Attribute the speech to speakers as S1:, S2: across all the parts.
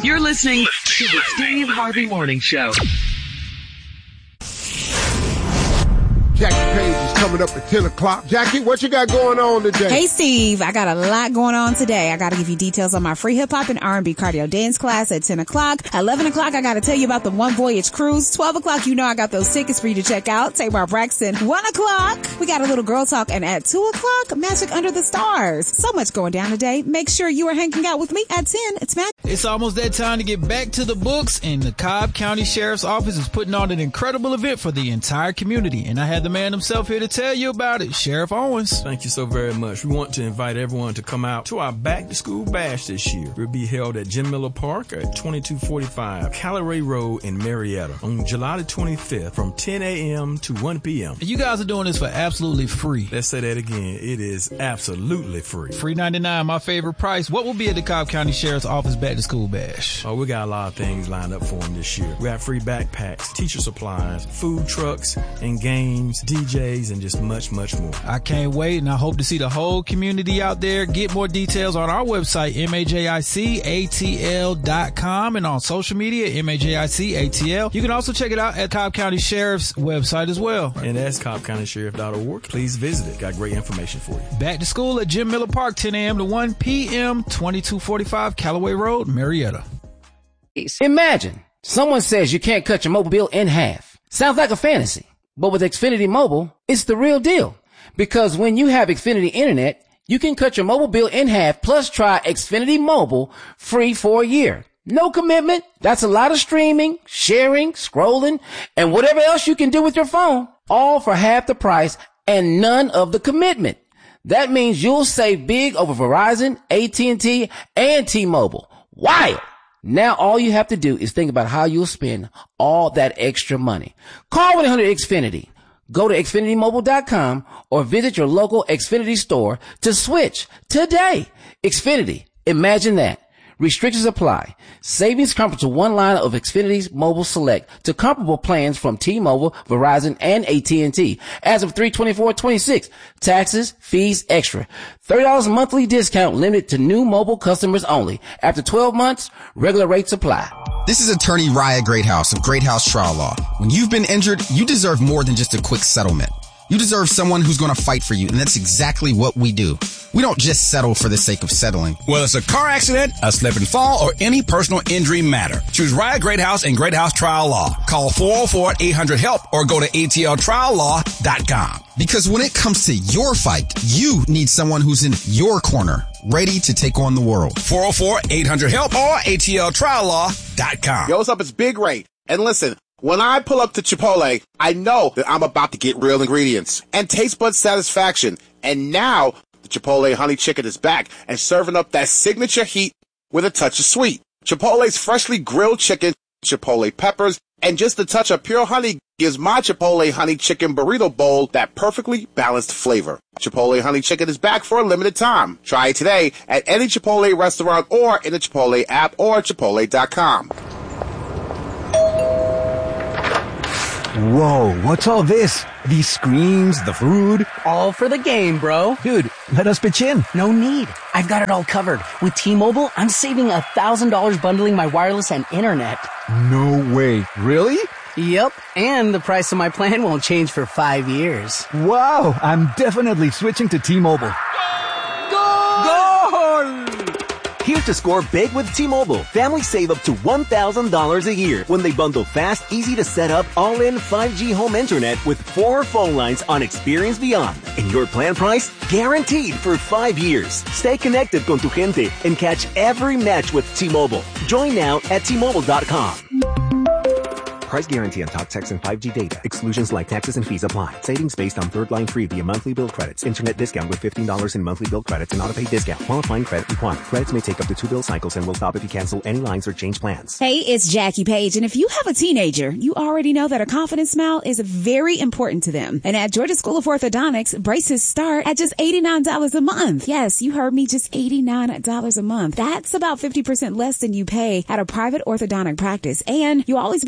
S1: You're listening to the Steve Harvey Morning Show.
S2: Jackie Page is coming up at 10 o'clock. Jackie, what you got going on today?
S3: Hey, Steve. I got a lot going on today. I got to give you details on my free hip-hop and R&B cardio dance class at 10 o'clock. 11 o'clock, I got to tell you about the One Voyage cruise. 12 o'clock, you know I got those tickets for you to check out. Tamar Braxton. 1 o'clock, we got a little girl talk. And at 2 o'clock, Magic Under the Stars. So much going down today. Make sure you are hanging out with me at 10. It's Magic.
S4: It's almost that time to get back to the books, and the Cobb County Sheriff's Office is putting on an incredible event for the entire community. And I had the man himself here to tell you about it, Sheriff Owens.
S5: Thank you so very much. We want to invite everyone to come out to our Back to School Bash this year. It will be held at Jim Miller Park at 2245 Callaway Road in Marietta on July the 25th from 10 a.m. to 1 p.m.
S4: And you guys are doing this for absolutely free.
S5: Let's say that again. It is absolutely free.
S4: Free $99, my favorite price. What will be at the Cobb County Sheriff's Office Back to School Bash?
S5: Oh, we got a lot of things lined up for them this year. We got free backpacks, teacher supplies, food trucks, and games, DJs, and just much, much more.
S4: I can't wait, and I hope to see the whole community out there. Get more details on our website, MAJICATL.com, and on social media, MAJICATL. You can also check it out at Cobb County Sheriff's website as well.
S5: And that's CobbCountySheriff.org. Please visit it. Got great information for you.
S4: Back to school at Jim Miller Park, 10 a.m. to 1 p.m., 2245 Callaway Road, Marietta.
S6: Imagine someone says you can't cut your mobile bill in half. Sounds like a fantasy. But with Xfinity Mobile, it's the real deal. Because when you have Xfinity Internet, you can cut your mobile bill in half plus try Xfinity Mobile free for a year. No commitment. That's a lot of streaming, sharing, scrolling, and whatever else you can do with your phone, all for half the price and none of the commitment. That means you'll save big over Verizon, AT&T, and T-Mobile. Wild! Now all you have to do is think about how you'll spend all that extra money. Call 1-800-XFINITY. Go to XfinityMobile.com or visit your local Xfinity store to switch today. Xfinity. Imagine that. Restrictions apply. Savings come to one line of Xfinity's Mobile Select to comparable plans from T-Mobile, Verizon, and AT&T. As of 3/24/26, taxes, fees, extra. $30 monthly discount limited to new mobile customers only. After 12 months, regular rates apply.
S7: This is attorney Raya Greathouse of Greathouse Trial Law. When you've been injured, you deserve more than just a quick settlement. You deserve someone who's going to fight for you, and that's exactly what we do. We don't just settle for the sake of settling.
S8: Whether it's a car accident, a slip and fall, or any personal injury matter, choose Raya Greathouse and Greathouse Trial Law. Call 404-800-HELP or go to atltriallaw.com.
S7: Because when it comes to your fight, you need someone who's in your corner, ready to take on the world.
S8: 404-800-HELP or atltriallaw.com.
S9: Yo, what's up? It's Big Ray. And listen, when I pull up to Chipotle, I know that I'm about to get real ingredients and taste bud satisfaction. And now the Chipotle honey chicken is back and serving up that signature heat with a touch of sweet. Chipotle's freshly grilled chicken, Chipotle peppers, and just a touch of pure honey gives my Chipotle honey chicken burrito bowl that perfectly balanced flavor. Chipotle honey chicken is back for a limited time. Try it today at any Chipotle restaurant or in the Chipotle app or Chipotle.com.
S10: Whoa, what's all this? These screens, the food?
S11: All for the game, bro.
S10: Dude, let us pitch in.
S11: No need. I've got it all covered. With T-Mobile, I'm saving $1,000 bundling my wireless and internet.
S10: No way. Really?
S11: Yep. And the price of my plan won't change for 5 years.
S10: Wow, I'm definitely switching to T-Mobile.
S11: Goal!
S12: Here to score big with T-Mobile. Families save up to $1,000 a year when they bundle fast, easy to set up, all-in 5G home internet with 4 phone lines on Experience Beyond. And your plan price? Guaranteed for 5 years. Stay connected con tu gente and catch every match with T-Mobile. Join now at T-Mobile.com. Price guarantee on talk, text, and 5G data. Exclusions like taxes and fees apply. Savings based on third line free via monthly bill credits. Internet discount with $15 in monthly bill credits and auto-pay discount. Qualifying credit required. Credits may take up to 2 bill cycles and will stop if you cancel any lines or change plans.
S3: Hey, it's Jackie Page, and if you have a teenager, you already know that a confident smile is very important to them. And at Georgia School of Orthodontics, braces start at just $89 a month. Yes, you heard me, just $89 a month. That's about 50% less than you pay at a private orthodontic practice, and you'll always be seen by a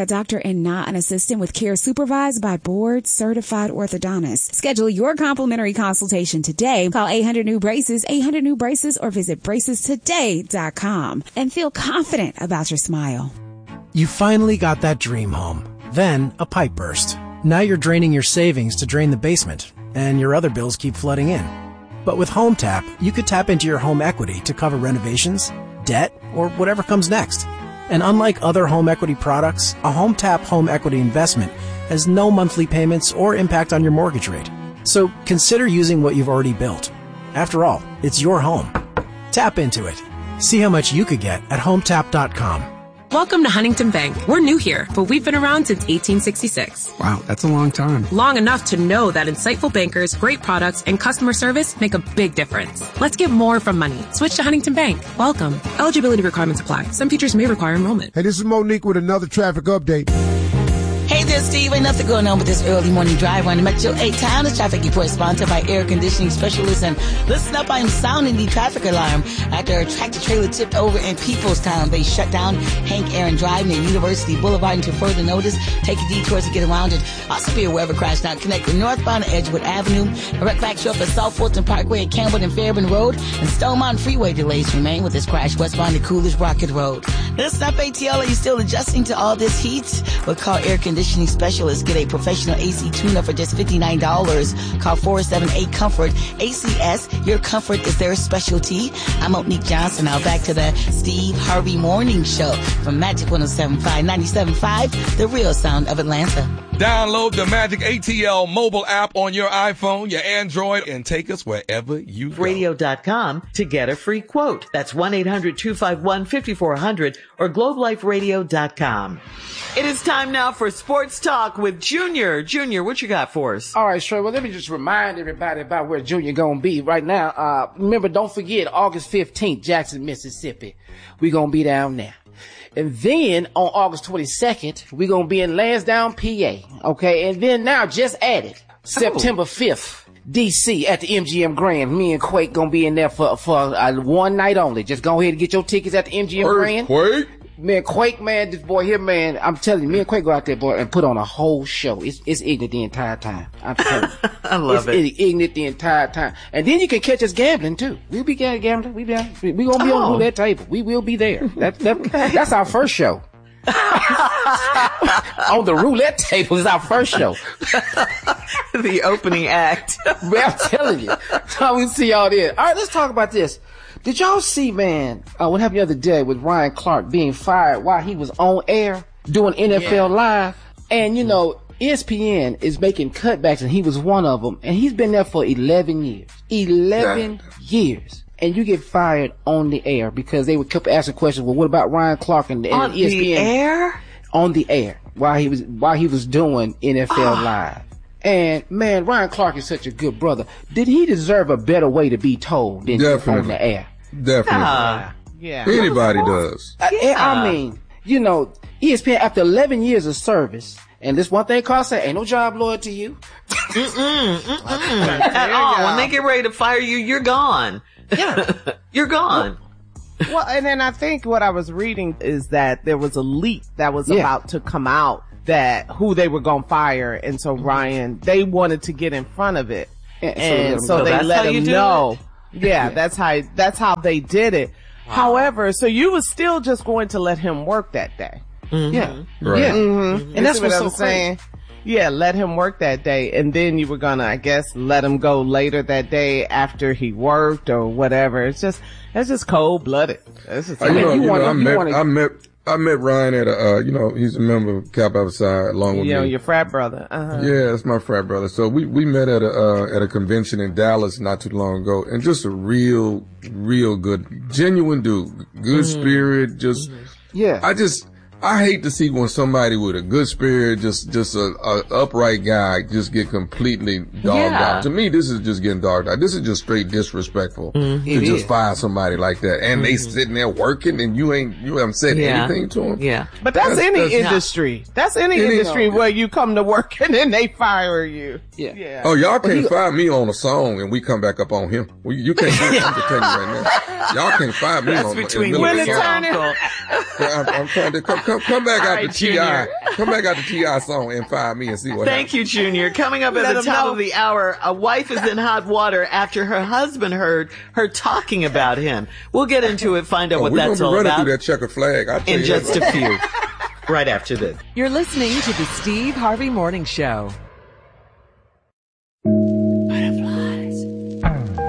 S3: a doctor and not an assistant with care supervised by board-certified orthodontists. Schedule your complimentary consultation today. Call 800-NEW-BRACES, 800-NEW-BRACES, or visit bracestoday.com and feel confident about your smile.
S13: You finally got that dream home. Then a pipe burst. Now you're draining your savings to drain the basement, and your other bills keep flooding in. But with HomeTap, you could tap into your home equity to cover renovations, debt, or whatever comes next. And unlike other home equity products, a HomeTap home equity investment has no monthly payments or impact on your mortgage rate. So consider using what you've already built. After all, it's your home. Tap into it. See how much you could get at HomeTap.com.
S14: Welcome to Huntington Bank. We're new here, but we've been around since 1866.
S15: Wow, that's a long time.
S14: Long enough to know that insightful bankers, great products, and customer service make a big difference. Let's get more from money. Switch to Huntington Bank. Welcome. Eligibility requirements apply. Some features may require enrollment.
S2: Hey, this is Monique with another traffic update.
S16: Hey there, Steve. Ain't nothing going on with this early morning drive on the Metro 8 Town. This traffic report sponsored by air conditioning specialists. And listen up, I am sounding the traffic alarm after a tractor trailer tipped over in Peoplestown. They shut down Hank Aaron Drive near University Boulevard until further notice. Take a detour to get around it. Also be aware of a crash now connecting northbound Edgewood Avenue. A wreck factor up at South Fulton Parkway at Campbell and Fairburn Road. And Stone Mountain Freeway delays remain with this crash westbound at Coolidge Rocket Road. Listen up, ATL. Are you still adjusting to all this heat? We'll call air conditioning specialists. Get a professional AC tune-up for just $59. Call 478-COMFORT. ACS, your comfort is their specialty. I'm Monique Johnson. Now back to the Steve Harvey Morning Show from Magic 107.5, 97.5, the real sound of Atlanta.
S17: Download the Magic ATL mobile app on your iPhone, your Android, and take us wherever you go.
S18: Radio.com to get a free quote. That's 1-800-251-5400 or globeliferadio.com. It is time now for Sports Talk with Junior. Junior, what you got for us?
S6: All right, sure. Well, let me just remind everybody about where Junior gonna be right now. Remember, don't forget, August 15th, Jackson, Mississippi. We gonna be down there. And then on August 22nd, we're going to be in Lansdowne, PA. Okay. And then now just added September 5th, DC at the MGM Grand. Me and Quake going to be in there for one night only. Just go ahead and get your tickets at the MGM Grand.
S2: Quake?
S6: Man, Quake, man, this boy here, man, I'm telling you, me and Quake go out there, boy, and put on a whole show. It's ignorant the entire time. I'm telling you.
S18: I love it.
S6: It's ignorant the entire time. And then you can catch us gambling, too. We'll be gambling. We going to be on the roulette table. We will be there. That's our first show. On the roulette table is our first show.
S18: The opening act.
S6: Well, I'm telling you. So we'll see y'all there. All right, let's talk about this. Did y'all see, man, what happened the other day with Ryan Clark being fired while he was on air doing NFL Live? And, you know, ESPN is making cutbacks, and he was one of them. And he's been there for 11 years. 11 years. And you get fired on the air because they would keep asking questions. Well, what about Ryan Clark and
S18: on
S6: ESPN?
S18: The air?
S6: On the air. While he was doing NFL Live. And, man, Ryan Clark is such a good brother. Did he deserve a better way to be told than on the air?
S19: Definitely.
S18: Yeah.
S19: Anybody does.
S6: I mean, you know, ESPN, after 11 years of service, and this one thing Carl said, ain't no job loyal to you.
S18: At all. When they get ready to fire you, you're gone.
S6: Yeah.
S18: You're gone.
S20: Well, and then I think what I was reading is that there was a leak that was about to come out that who they were going to fire. And so Ryan, they wanted to get in front of it. And so they let him know. Yeah, that's how they did it. Wow. However, so you was still just going to let him work that day.
S6: Mm-hmm. Yeah.
S19: Right.
S6: Yeah.
S20: Mm-hmm.
S6: And that's what
S20: I'm saying. Yeah, let him work that day. And then you were going to, I guess, let him go later that day after he worked or whatever. That's just cold blooded.
S19: I met Ryan at he's a member of Cap Outside along with me.
S20: Yeah, your frat brother. Uh-huh.
S19: Yeah, it's my frat brother. So we met at a convention in Dallas not too long ago, and just a real good, genuine dude, good spirit. Just I hate to see when somebody with a good spirit, just a upright guy, just get completely dogged out. To me, this is just getting dogged out. This is just straight disrespectful to just fire somebody like that. And they sitting there working, and you haven't said anything to them.
S20: Yeah, but that's any industry. That's any industry where you come to work and then they fire you.
S6: Yeah.
S19: Oh, y'all can't fire me on a song and we come back up on him. You can't do it. I'm just telling you right now. Y'all can't fire me on a song.
S20: Will it turn it?
S19: I'm trying to come. Come back
S18: All
S19: out
S18: right,
S19: the T.I. Come back out the T.I. song and find me and see what happens.
S18: Thank you, Junior. Coming up at the top of the hour, a wife is in hot water after her husband heard her talking about him. We'll get into it, find out what that's all
S19: We're
S18: about.
S19: running through that checker flag.
S18: In just a few. Right after this.
S15: You're listening to the Steve Harvey Morning Show.